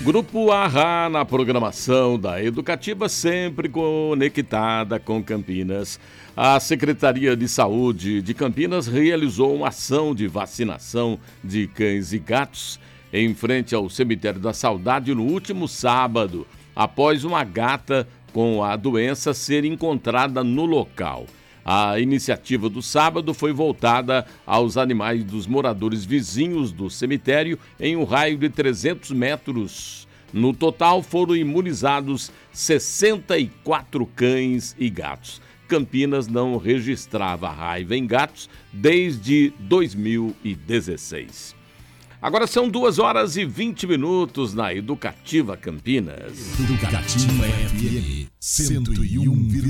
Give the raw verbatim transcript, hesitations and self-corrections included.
Grupo Arra na programação da Educativa, sempre conectada com Campinas. A Secretaria de Saúde de Campinas realizou uma ação de vacinação de cães e gatos em frente ao Cemitério da Saudade no último sábado, após uma gata com a doença ser encontrada no local. A iniciativa do sábado foi voltada aos animais dos moradores vizinhos do cemitério em um raio de trezentos metros. No total, foram imunizados sessenta e quatro cães e gatos. Campinas não registrava raiva em gatos desde dois mil e dezesseis. Agora são duas horas e vinte minutos na Educativa Campinas. Educativa F M cento e um